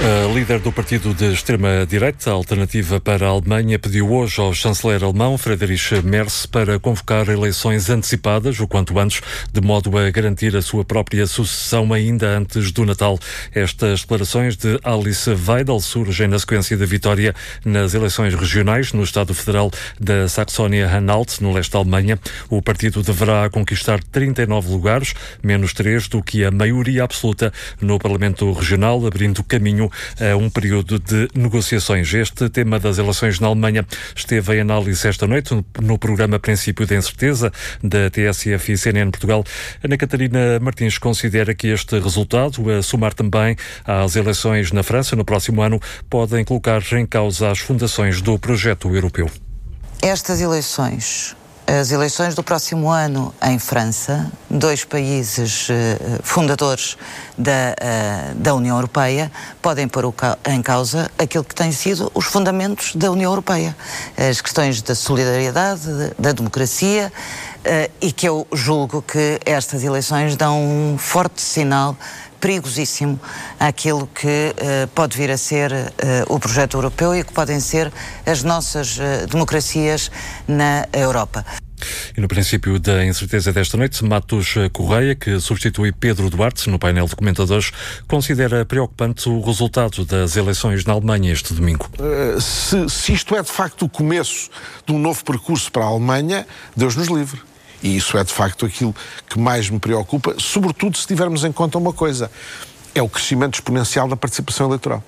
A líder do partido de extrema-direita, a Alternativa para a Alemanha, pediu hoje ao chanceler alemão, Friedrich Merz, para convocar eleições antecipadas, o quanto antes, de modo a garantir a sua própria sucessão ainda antes do Natal. Estas declarações de Alice Weidel surgem na sequência da vitória nas eleições regionais no Estado Federal da Saxónia-Anhalt, no leste da Alemanha. O partido deverá conquistar 39 lugares, menos 3 do que a maioria absoluta no Parlamento Regional, abrindo caminho a um período de negociações. Este tema das eleições na Alemanha esteve em análise esta noite no programa Princípio da Incerteza da TSF e CNN Portugal. Ana Catarina Martins considera que este resultado, a somar também às eleições na França no próximo ano, podem colocar em causa as fundações do projeto europeu. Estas eleições, as eleições do próximo ano em França, dois países fundadores da União Europeia, podem pôr em causa aquilo que têm sido os fundamentos da União Europeia. As questões da solidariedade, da democracia, e que eu julgo que estas eleições dão um forte sinal perigosíssimo àquilo que pode vir a ser o projeto europeu e que podem ser as nossas democracias na Europa. E no princípio da incerteza desta noite, Matos Correia, que substitui Pedro Duarte no painel de comentadores, considera preocupante o resultado das eleições na Alemanha este domingo. Se isto é de facto o começo de um novo percurso para a Alemanha, Deus nos livre. E isso é de facto aquilo que mais me preocupa, sobretudo se tivermos em conta uma coisa: é o crescimento exponencial da participação eleitoral.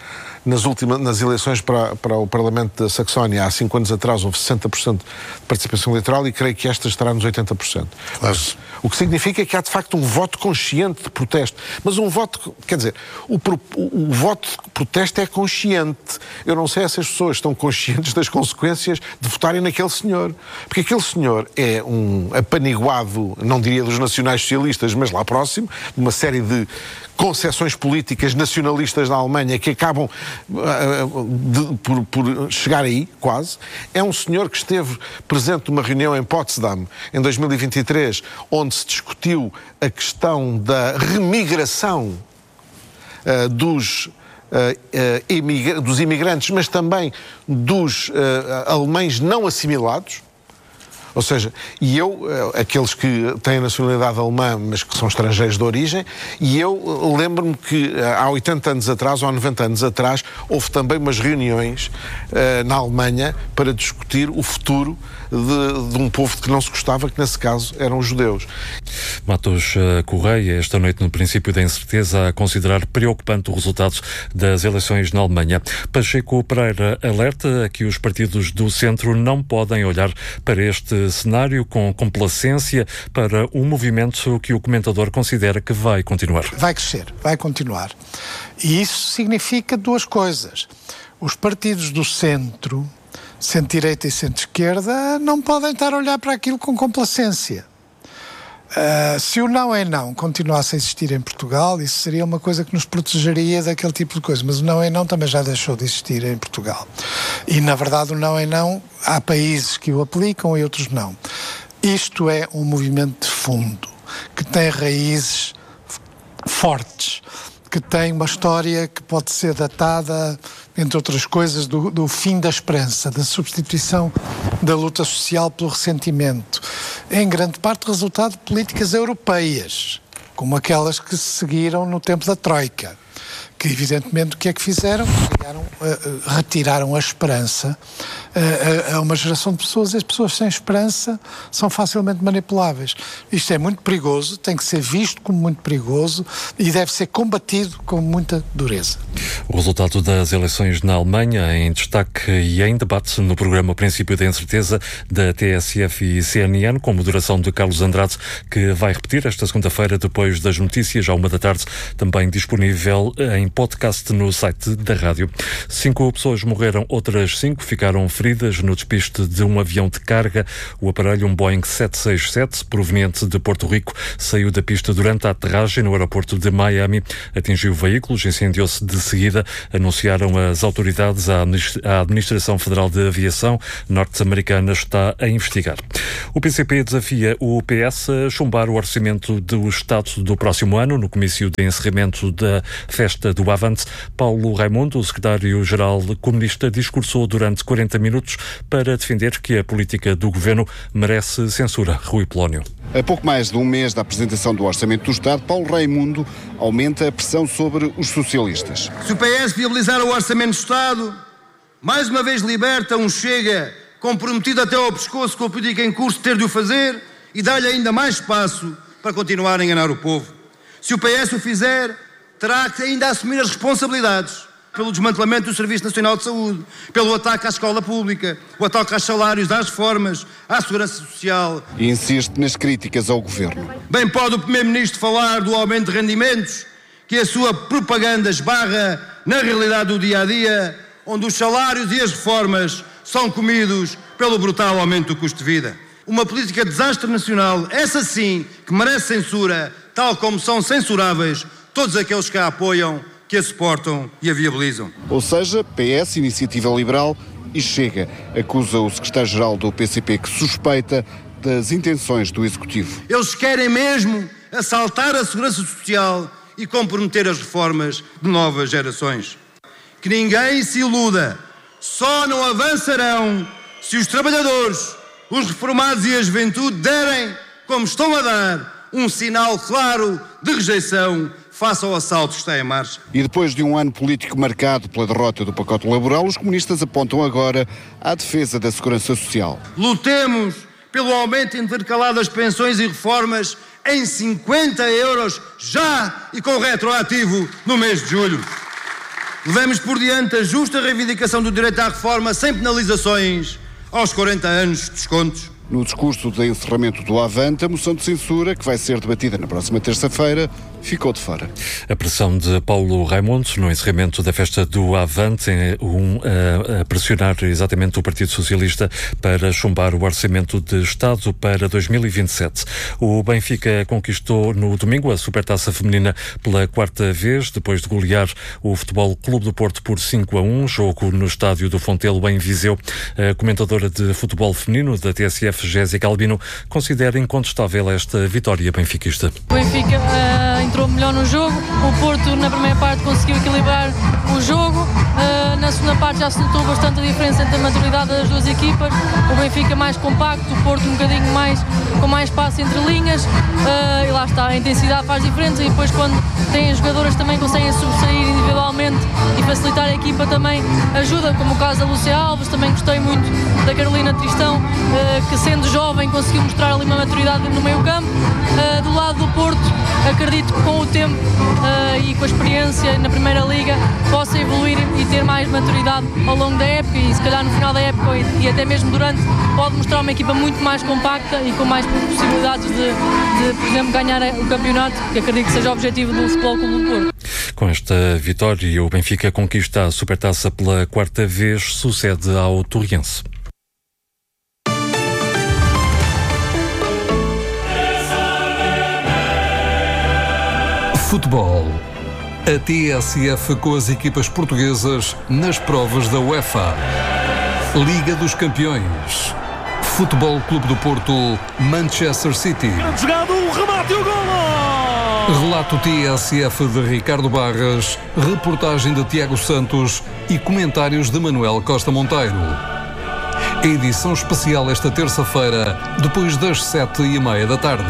Nas eleições para o Parlamento da Saxónia, há 5 anos atrás, houve 60% de participação eleitoral e creio que esta estará nos 80%. Mas, o que significa que há, de facto, um voto consciente de protesto. Mas um voto, quer dizer, o voto de protesto é consciente. Eu não sei se as pessoas estão conscientes das consequências de votarem naquele senhor. Porque aquele senhor é um apaniguado, não diria dos nacionais-socialistas, mas lá próximo, de uma série de concepções políticas nacionalistas da Alemanha que acabam por chegar aí, quase. É um senhor que esteve presente numa reunião em Potsdam em 2023, onde se discutiu a questão da remigração dos imigrantes, mas também dos alemães não assimilados. Ou seja, aqueles que têm a nacionalidade alemã, mas que são estrangeiros de origem, e eu lembro-me que há 80 anos atrás, ou há 90 anos atrás, houve também umas reuniões na Alemanha para discutir o futuro de um povo de que não se gostava, que nesse caso eram os judeus. Matos Correia, esta noite no princípio da incerteza, a considerar preocupante o resultado das eleições na Alemanha. Pacheco Pereira alerta que os partidos do centro não podem olhar para este cenário com complacência para um movimento que o comentador considera que vai continuar. Vai crescer, vai continuar. E isso significa duas coisas. Os partidos do centro, centro-direita e centro-esquerda, não podem estar a olhar para aquilo com complacência. Se o não é não continuasse a existir em Portugal, isso seria uma coisa que nos protegeria daquele tipo de coisa, mas o não é não também já deixou de existir em Portugal. E, na verdade, o não é não, há países que o aplicam e outros não. Isto é um movimento de fundo, que tem raízes fortes, que tem uma história que pode ser datada, entre outras coisas, do fim da esperança, da substituição da luta social pelo ressentimento. Em grande parte resultado de políticas europeias, como aquelas que se seguiram no tempo da Troika, que evidentemente o que é que fizeram? Retiraram a esperança a uma geração de pessoas, e as pessoas sem esperança são facilmente manipuláveis. Isto é muito perigoso, tem que ser visto como muito perigoso e deve ser combatido com muita dureza. O resultado das eleições na Alemanha em destaque e em debate no programa Princípio da Incerteza da TSF e CNN, com moderação de Carlos Andrade, que vai repetir esta segunda-feira depois das notícias, à 13h, também disponível em podcast no site da rádio. 5 pessoas morreram, outras 5 ficaram feridas no despiste de um avião de carga. O aparelho, um Boeing 767, proveniente de Porto Rico, saiu da pista durante a aterragem no aeroporto de Miami, atingiu veículos, incendiou-se de seguida medida, anunciaram as autoridades. A Administração Federal de Aviação norte-americana está a investigar. O PCP desafia o PS a chumbar o orçamento do Estado do próximo ano. No comício de encerramento da festa do Avante, Paulo Raimundo, o secretário-geral comunista, discursou durante 40 minutos para defender que a política do governo merece censura. Rui Polónio. A pouco mais de um mês da apresentação do Orçamento do Estado, Paulo Raimundo aumenta a pressão sobre os socialistas. Se o PS viabilizar o Orçamento do Estado, mais uma vez liberta um Chega comprometido até ao pescoço com a política em curso de ter de o fazer e dá-lhe ainda mais espaço para continuar a enganar o povo. Se o PS o fizer, terá que ainda assumir as responsabilidades pelo desmantelamento do Serviço Nacional de Saúde, pelo ataque à escola pública, o ataque aos salários, às reformas, à segurança social. E insiste nas críticas ao governo. Bem pode o Primeiro-Ministro falar do aumento de rendimentos, que a sua propaganda esbarra na realidade do dia-a-dia, onde os salários e as reformas são comidos pelo brutal aumento do custo de vida. Uma política de desastre nacional, essa sim, que merece censura, tal como são censuráveis todos aqueles que a apoiam, que a suportam e a viabilizam. Ou seja, PS, Iniciativa Liberal e Chega, acusa o secretário-geral do PCP que suspeita das intenções do Executivo. Eles querem mesmo assaltar a segurança social e comprometer as reformas de novas gerações. Que ninguém se iluda, só não avançarão se os trabalhadores, os reformados e a juventude derem, como estão a dar, um sinal claro de rejeição face ao assalto que está em marcha. E depois de um ano político marcado pela derrota do pacote laboral, os comunistas apontam agora à defesa da segurança social. Lutemos pelo aumento intercalado das pensões e reformas em 50 euros já e com retroativo no mês de julho. Levemos por diante a justa reivindicação do direito à reforma sem penalizações aos 40 anos de descontos. No discurso de encerramento do Avante, a moção de censura, que vai ser debatida na próxima terça-feira, ficou de fora. A pressão de Paulo Raimundo no encerramento da festa do Avante a pressionar exatamente o Partido Socialista para chumbar o Orçamento de Estado para 2027. O Benfica conquistou no domingo a Supertaça Feminina pela quarta vez, depois de golear o Futebol Clube do Porto por 5-1, jogo no estádio do Fontelo, em Viseu. A comentadora de futebol feminino da TSF, Jéssica Albino, considera incontestável esta vitória benfiquista. O Benfica entrou melhor no jogo, o Porto na primeira parte conseguiu equilibrar o jogo, na segunda parte já se notou bastante a diferença entre a maturidade das duas equipas, o Benfica mais compacto, o Porto um bocadinho mais, com mais espaço entre linhas, e lá está, a intensidade faz diferença e depois quando tem as jogadoras também conseguem sobressair individualmente e facilitar a equipa também ajuda, como o caso da Lúcia Alves, também gostei muito da Carolina Tristão, que sendo jovem conseguiu mostrar ali uma maturidade no meio campo. Do lado do Porto, acredito que com o tempo e com a experiência na Primeira Liga possa evoluir e ter mais maturidade ao longo da época e se calhar no final da época e até mesmo durante pode mostrar uma equipa muito mais compacta e com mais possibilidades de por exemplo, ganhar o campeonato, que acredito que seja o objetivo do Futebol Clube do Porto. Com esta vitória, o Benfica conquista a Supertaça pela quarta vez, sucede ao Torriense. Futebol. A TSF com as equipas portuguesas nas provas da UEFA. Liga dos Campeões. Futebol Clube do Porto, Manchester City. Grande jogada, o remate e o golo! Relato TSF de Ricardo Barras, reportagem de Tiago Santos e comentários de Manuel Costa Monteiro. Edição especial esta terça-feira, depois das 7:30 da tarde.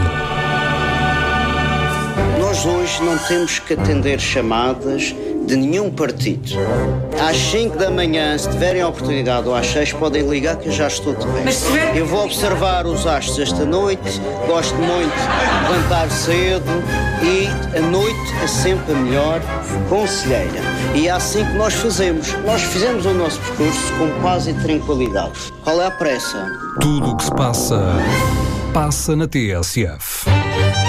Nós hoje não temos que atender chamadas de nenhum partido. Às 5 da manhã, se tiverem a oportunidade, ou às 6, podem ligar que eu já estou de bem. Eu vou observar os astros esta noite, gosto muito de levantar cedo e a noite é sempre a melhor conselheira. E é assim que nós fazemos. Nós fizemos o nosso percurso com paz e tranquilidade. Qual é a pressa? Tudo o que se passa, passa na TSF.